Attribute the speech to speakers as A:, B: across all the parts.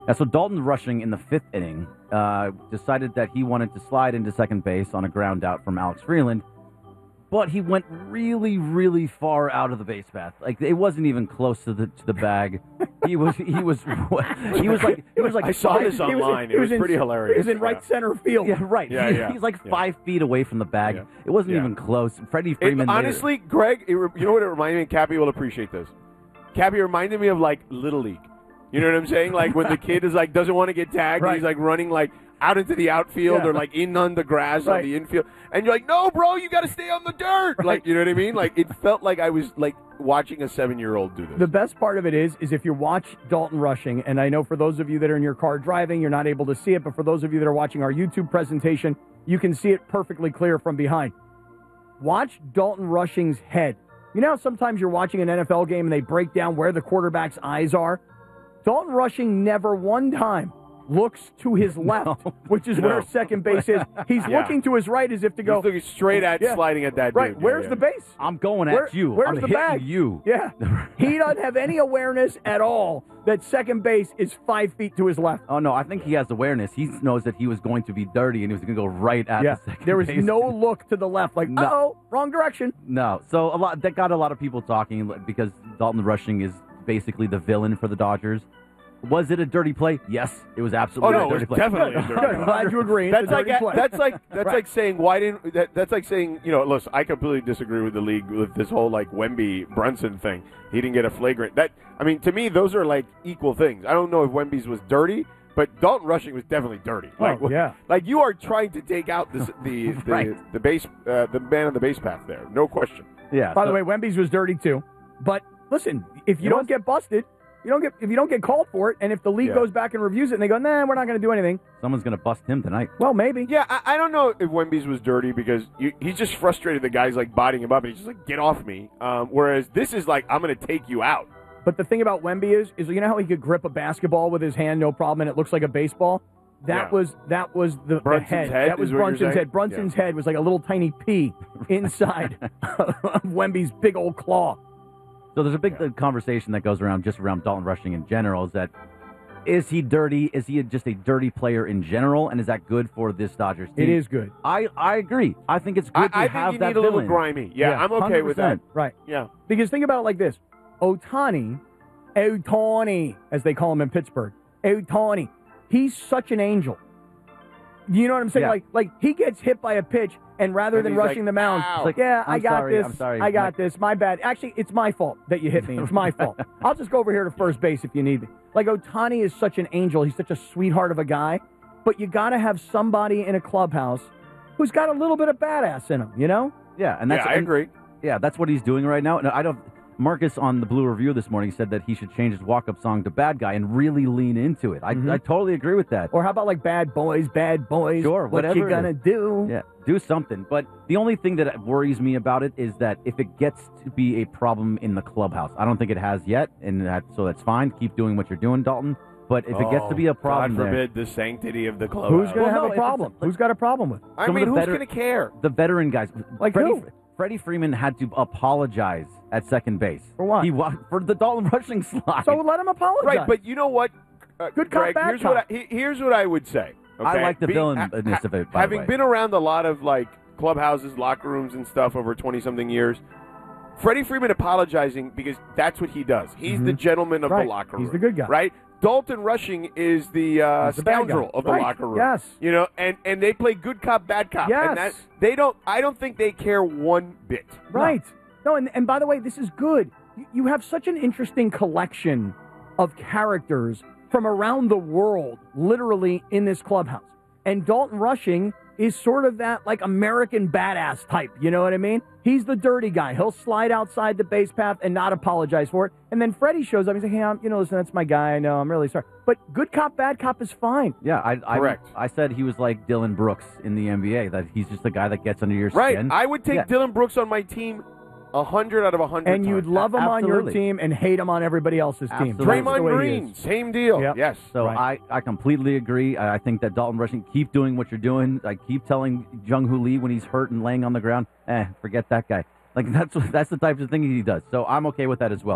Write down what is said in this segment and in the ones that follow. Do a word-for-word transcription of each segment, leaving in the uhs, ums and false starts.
A: Yeah, so Dalton Rushing in the fifth inning uh, decided that he wanted to slide into second base on a ground out from Alex Freeland, but he went really, really far out of the base path. Like it wasn't even close to the to the bag. He was he was he was like it was like
B: I saw
A: five,
B: this online. It was,
C: was in,
B: pretty hilarious.
C: He was in right
B: yeah.
C: center field.
A: Yeah, right.
B: Yeah,
A: He-
B: yeah.
A: He's like
B: Yeah.
A: five feet away from the bag.
B: Yeah.
A: It wasn't
B: Yeah.
A: even close. Freddie
B: It,
A: Freeman. later-
B: honestly, Greg, it, re- you know what it reminded me? Cappy will appreciate this. Cappy reminded me of like Little League. You know what I'm saying? Like when the kid is like doesn't want to get tagged,
C: Right.
B: and he's like running like out into the outfield
C: Yeah.
B: or like in on the grass
C: Right.
B: on the infield, and you're like, no, bro, you got to stay on the dirt.
C: Right.
B: Like you know what I mean? Like it felt like I was like watching a seven year old do this.
C: The best part of it is, is if you watch Dalton Rushing, and I know for those of you that are in your car driving, you're not able to see it, but for those of you that are watching our YouTube presentation, you can see it perfectly clear from behind. Watch Dalton Rushing's head. You know how sometimes you're watching an N F L game and they break down where the quarterback's eyes are? Dalton Rushing never one time looks to his left, which is
B: No.
C: where second base is. He's
B: Yeah.
C: looking to his right as if to go,
B: He's looking straight at
C: Yeah.
B: sliding at that
C: right,
B: dude.
C: where's
B: Yeah,
C: the
B: yeah.
C: base?
A: I'm going
C: Where-
A: at you.
C: where's
A: I'm
C: the
A: hitting
C: bag?
A: you.
C: Yeah. He doesn't have any awareness at all that second base is five feet to his left.
A: Oh no, I think he has awareness. He knows that he was going to be dirty and he was going to go right at
C: Yeah.
A: the second
C: There was
A: base.
C: no look to the left, like,
A: No.
C: uh-oh, wrong direction.
A: No. So a lot that got a lot of people talking like, because Dalton Rushing is basically the villain for the Dodgers. Was it a dirty play? Yes, it was
B: Oh
A: absolutely
B: no,
A: a
B: it
A: dirty
B: was
A: play.
B: definitely a
C: Good.
B: dirty
C: Good.
B: play.
C: Glad you agree. It's
B: That's
C: a
B: like
C: dirty play.
B: that's like that's
C: Right.
B: like saying why didn't that, that's like saying you know listen I completely disagree with the league with this whole like Wemby Brunson thing. He didn't get a flagrant. That I mean to me those are like equal things. I don't know if Wemby's was dirty, but Dalton Rushing was definitely dirty.
C: Oh,
B: Like
C: yeah.
B: like you are trying to take out this, the the
A: Right.
B: the base uh, the man on the base path there. No question.
A: Yeah.
C: By
A: so-
C: the way, Wemby's was dirty too. But listen, if you
A: It
C: don't
A: was-
C: get busted, you don't get if you don't get called for it, and if the league
B: Yeah.
C: goes back and reviews it and they go, nah, we're not going to do anything.
A: someone's going to bust him tonight.
C: Well, maybe.
B: Yeah, I, I don't know if Wemby's was dirty because you, he's just frustrated. The guy's like bodying him up, and he's just like, "Get off me!" Um, whereas this is like, "I'm going to take you out."
C: But the thing about Wemby is, is you know how he could grip a basketball with his hand, no problem, and it looks like a baseball. That
B: Yeah.
C: was that was the, the
B: Brunson's
C: head.
B: head
C: That was
B: is what you're
C: Brunson's
B: saying?
C: head. Brunson's head was like a little tiny pea inside of Wemby's big old claw.
A: So there's a big
B: Yeah.
A: uh, conversation that goes around just around Dalton Rushing in general. Is that is he dirty? Is he just a dirty player in general? And is that good for this Dodgers team?
C: It is good.
A: I, I agree. I think it's
B: I,
A: good to
B: I
A: have
B: think you
A: that
B: need a little
A: villain.
B: grimy. Yeah,
C: Yeah,
B: I'm okay with that.
C: Right.
B: Yeah.
C: Because think about it like this. Otani, Otani, as they call him in Pittsburgh, Otani, he's such an angel. You know what I'm saying?
A: Yeah.
C: Like, like he gets hit by a pitch, and rather
B: And
C: than
B: he's
C: rushing
B: like,
C: the mound,
B: "Ow."
C: it's like, yeah, I
A: I'm
C: got
A: sorry,
C: this.
A: I'm sorry.
C: I got
A: Like-
C: this. My bad. Actually, it's my fault that you hit me. It's my fault. I'll just go over here to first base if you need me. Like, Otani is such an angel. He's such a sweetheart of a guy. But you got to have somebody in a clubhouse who's got a little bit of badass in him, you know?
A: Yeah, and that's
B: yeah, I
A: and-
B: agree.
A: Yeah, that's what he's doing right now. No, I don't. Marcus on the Blue Review this morning said that he should change his walk-up song to "Bad Guy" and really lean into it. I,
C: Mhm.
A: I totally agree with that.
C: Or how about like bad boys, bad boys?
A: Sure,
C: what
A: whatever
C: you
A: it
C: gonna
A: is.
C: do?
A: Yeah, do something. But the only thing that worries me about it is that if it gets to be a problem in the clubhouse, I don't think it has yet, and that, so that's fine. Keep doing what you're doing, Dalton. But if it gets to be a problem,
B: Oh, God
A: there,
B: forbid the sanctity of the club.
C: Who's gonna
A: Well,
C: have
A: no,
C: a
A: if it's-
C: problem? Who's got a problem with it?
B: I
A: some of
B: mean,
A: the
B: who's
A: better-
B: going to care?
A: the veteran guys,
C: Like
A: Freddie,
C: who?
A: Freddie Freeman had to apologize at second base
C: For what?
A: He wa- for the Dalton Rushing slide.
C: So let him apologize.
B: Right, but you know what? Uh,
C: Good cop,
B: Greg,
C: bad
B: here's
C: cop.
B: what I, he- here's what I would say.
A: I
B: okay?
A: like the
B: Being-
A: villainess of it, by the
B: having
A: way.
B: been around a lot of like clubhouses, locker rooms, and stuff over twenty something years, Freddie Freeman apologizing because that's what he does. He's the gentleman of
C: Mm-hmm. Right.
B: the locker room.
C: He's the good guy.
B: right? Dalton Rushing is the uh,
C: He's the bad
B: scoundrel
C: guy.
B: of the
C: Right.
B: locker room.
C: Yes.
B: you know, and and they play good cop, bad cop.
C: Yes.
B: and that, they don't. I don't think they care one bit.
C: Right. No, and, and by the way, this is good. You- You have such an interesting collection of characters from around the world, literally in this clubhouse. And Dalton Rushing is sort of that like American badass type. You know what I mean? He's the dirty guy. He'll slide outside the base path and not apologize for it. And then Freddie shows up. He's like, hey, I'm, you know, listen, that's my guy. I know. I'm really sorry. But good cop, bad cop is fine.
A: Yeah, I, I,
B: Correct.
A: I said he was like Dylan Brooks in the N B A, that he's just the guy that gets under your
B: Right.
A: skin.
B: I would take
A: Yeah.
B: Dylan Brooks on my team a hundred out of a hundred.
C: And you'd love him on your
A: Absolutely.
C: team and hate him on everybody else's team.
A: Absolutely.
C: That's the
B: Draymond
C: way he
B: Green,
C: is.
B: same deal.
C: Yep.
B: Yes.
A: So
C: Right.
A: I, I completely agree. I I think that Dalton Rushing, keep doing what you're doing. I keep telling Jung Hoo Lee when he's hurt and laying on the ground, eh, forget that guy. Like that's that's the types of thing he does. So I'm okay with that as well.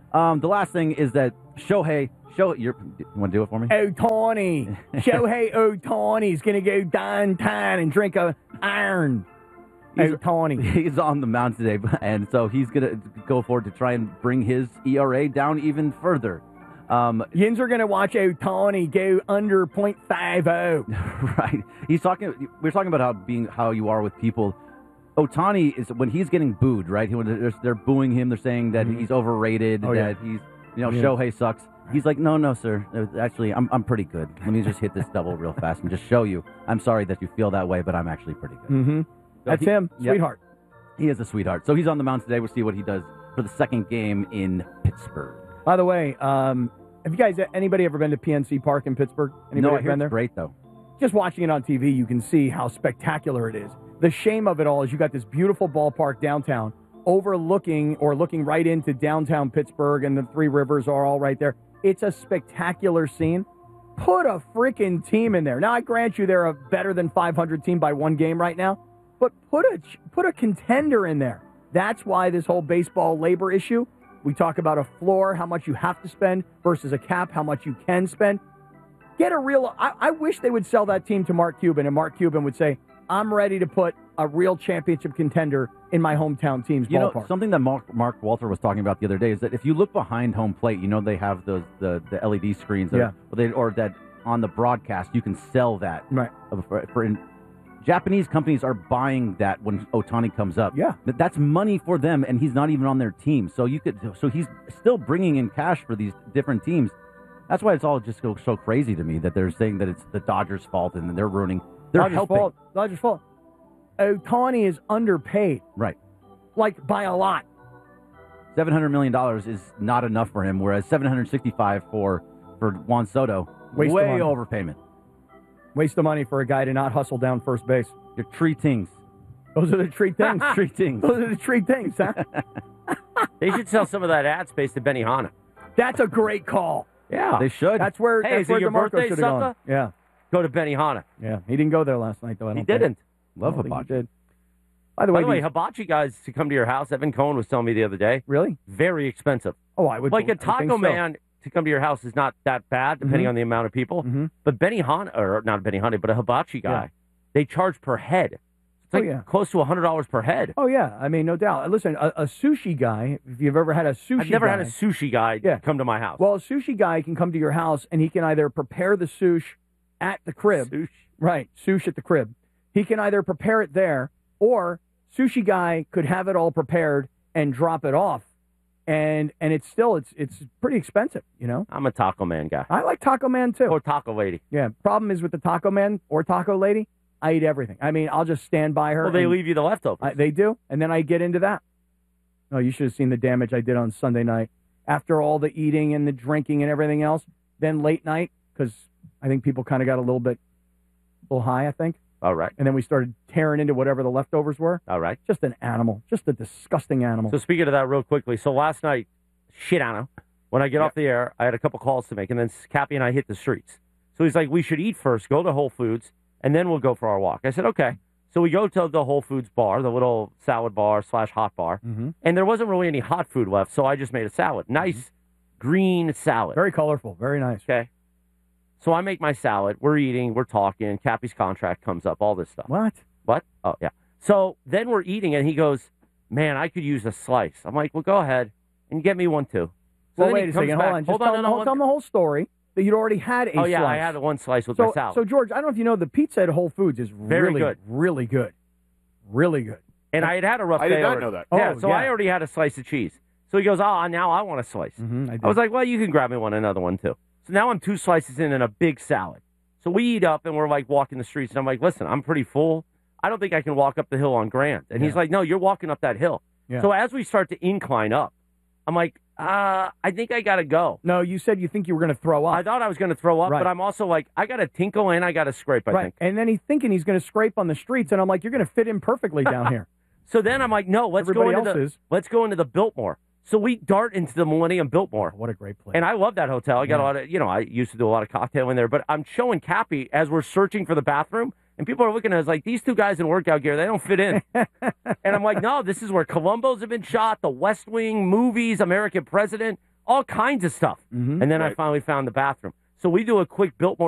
A: Um, the last thing is that Shohei, Shohei, you're, you want to do it for me?
C: Ohtani. Shohei Ohtani's going to go downtown and drink a iron.
A: He's,
C: Ohtani.
A: He's on the mound today, and so he's going to go forward to try and bring his E R A down even further. Um,
C: Yins are going to watch Ohtani go under point five oh.
A: Right. He's talking. We're talking about how being how you are with people. Ohtani is when he's getting booed, right? He, when they're, they're booing him, they're saying that
C: Mm-hmm.
A: he's overrated,
C: Oh,
A: that
C: yeah.
A: he's, you know,
C: Yeah.
A: Shohei sucks. He's like, no, no, sir. Actually, I'm I'm pretty good. Let me just hit this double real fast and just show you. I'm sorry that you feel that way, but I'm actually pretty good.
C: Mm-hmm.
A: So
C: That's
A: he-
C: him.
A: Yep.
C: Sweetheart.
A: He is a sweetheart. So he's on the mound today. We'll see what he does for the second game in Pittsburgh.
C: By the way, um, have you guys, anybody ever been to P N C Park in Pittsburgh? Anybody
A: no, I
C: ever
A: hear
C: been
A: it's
C: there?
A: great, though.
C: Just watching it on T V, you can see how spectacular it is. The shame of it all is you got this beautiful ballpark downtown overlooking or looking right into downtown Pittsburgh, and the Three Rivers are all right there. It's a spectacular scene. Put a freaking team in there. Now, I grant you they're a better than five hundred team by one game right now, but put a put a contender in there. That's why this whole baseball labor issue, we talk about a floor, how much you have to spend versus a cap, how much you can spend. Get a real, I, I wish they would sell that team to Mark Cuban, and Mark Cuban would say, I'm ready to put a real championship contender in my hometown team's
A: You
C: ballpark.
A: know, something that Mark, Mark Walter was talking about the other day is that if you look behind home plate, you know they have those the, the L E D screens, that,
C: Yeah.
A: or, they, or that on the broadcast you can sell that.
C: Right.
A: For, for in, Japanese companies are buying that when Ohtani comes up.
C: Yeah.
A: But that's money for them, and he's not even on their team. So you could, so he's still bringing in cash for these different teams. That's why it's all just so, so crazy to me that they're saying that it's the Dodgers' fault and they're ruining. They're
C: Dodgers'
A: helping.
C: fault. Dodgers' fault. Ohtani is underpaid,
A: Right.
C: like by a lot.
A: Seven hundred million dollars is not enough for him, whereas seven hundred sixty-five for for Juan Soto,
C: Waste of
A: way
C: money.
A: overpayment.
C: Waste of money for a guy to not hustle down first base.
A: Your tree things,
C: Those are the treat things.
A: tree things.
C: Those are the treat things, huh?
D: They should sell some of that ad space to Benihana.
C: That's a great call.
D: Yeah.
A: They should.
C: That's where,
D: Hey,
C: that's
D: is it
C: where
D: your
C: DeMarco
D: birthday,
C: should have gone.
D: sucker?
C: Yeah,
D: Go to Benihana.
C: yeah. He didn't go there last night, though. I don't
D: He
C: think.
D: didn't.
A: Love
C: I don't think he
A: hibachi.
C: did. By the way,
D: By the way,
C: these-
D: hibachi guys to come to your house, Evan Cohen was telling me the other day,
C: really?
D: very expensive.
C: Oh, I would
D: Like a
C: I would think
D: taco
C: so.
D: man to come to your house is not that bad, depending
C: Mhm.
D: on the amount of people.
C: Mhm.
D: But Benihana, or not Benihana, but a hibachi guy,
C: Yeah.
D: they charge per head. It's
C: Oh,
D: like
C: yeah.
D: close to one hundred dollars per head.
C: Oh yeah, I mean, no doubt. Listen, a, a sushi guy. If you've ever had a sushi,
D: I've never
C: guy,
D: had a sushi guy
C: Yeah.
D: come to my house.
C: Well, a sushi guy can come to your house and he can either prepare the sushi at the crib,
D: Sushi.
C: right? Sushi at the crib. He can either prepare it there, or sushi guy could have it all prepared and drop it off, and and it's still it's it's pretty expensive, you know.
D: I'm a taco man guy.
C: I like Taco Man too.
D: Or taco lady.
C: Yeah. Problem is with the Taco Man or Taco Lady, I eat everything. I mean, I'll just stand by her.
D: Well, they
C: and-
D: leave you the leftovers.
C: I, they do, and then I get into that. Oh, you should have seen the damage I did on Sunday night. After all the eating and the drinking and everything else, then late night, because I think people kind of got a little bit, a little high, I think,
D: All right.
C: and then we started tearing into whatever the leftovers were.
D: All right.
C: Just an animal, just a disgusting animal.
D: So speaking of that real quickly, so last night, shit, Anna, when I get off the air, I had a couple calls to make, and then Cappy and I hit the streets. So he's like, we should eat first, go to Whole Foods, and then we'll go for our walk. I said, okay. So we go to the Whole Foods bar, the little salad bar slash hot bar,
C: Mhm.
D: and there wasn't really any hot food left, so I just made a salad. Nice green salad.
C: Very colorful, very nice.
D: Okay. So I make my salad. We're eating. We're talking. Cappy's contract comes up. All this stuff.
C: What?
D: What? Oh, yeah. So then we're eating, and he goes, man, I could use a slice. I'm like, well, go ahead and get me one, too. So
C: Well,
D: then
C: wait
D: he
C: a
D: comes
C: second.
D: back-
C: Hold on. Just
D: Hold
C: tell,
D: on,
C: them,
D: no,
C: the whole-
D: no,
C: tell them the whole story that you'd already had a
D: Oh, yeah,
C: slice.
D: I had one slice with
C: so,
D: my salad.
C: so, George, I don't know if you know, the pizza at Whole Foods is
D: Very
C: really
D: good.
C: really good. Really good.
D: and I had had a rough
B: I
D: day
B: did not
D: already.
B: know that.
D: Yeah,
C: Oh,
D: so
C: yeah.
D: I already had a slice of cheese. So he goes, oh, now I want a slice.
C: Mm-hmm, I, did.
D: I was like, well, you can grab me one, another one, too. So now I'm two slices in and a big salad. So we eat up, and we're, like, walking the streets. And I'm like, listen, I'm pretty full. I don't think I can walk up the hill on Grand. And he's
C: Yeah.
D: like, no, you're walking up that hill.
C: Yeah.
D: So as we start to incline up, I'm like, uh, I think I got to go.
C: No, you said you think you were going to throw up.
D: I thought I was going to throw up,
C: Right.
D: but I'm also like, I got to tinkle and I got to scrape, I
C: right.
D: think.
C: And then he's thinking he's going to scrape on the streets, and I'm like, you're going to fit in perfectly down here.
D: So then I'm like, no, let's
C: Everybody
D: go into
C: else
D: the
C: is.
D: let's go into the Biltmore. So we dart into the Millennium Biltmore.
C: What a great place.
D: And I love that hotel. I got
C: Yeah.
D: a lot of, you know, I used to do a lot of cocktail in there, but I'm showing Cappy as we're searching for the bathroom, and people are looking at us like, these two guys in workout gear, they don't fit in. And I'm like, no, this is where Columbos have been shot, the West Wing, movies, American President, all kinds of stuff.
C: Mhm.
D: And then I
B: Right.
D: finally found the bathroom. So we do a quick Biltmore